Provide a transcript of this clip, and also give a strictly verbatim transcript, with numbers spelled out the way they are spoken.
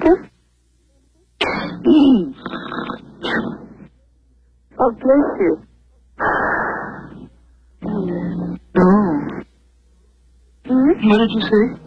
anything? Oh, bless you. No. Hmm? What did you say?